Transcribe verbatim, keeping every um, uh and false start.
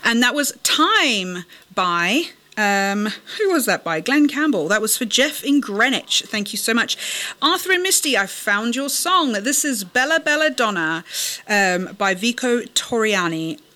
And that was Time by... Um, who was that by? Glenn Campbell. That was for Jeff in Greenwich. Thank you so much. Arthur and Misty, I found your song. This is Bella Bella Donna um, by Vico Toriani.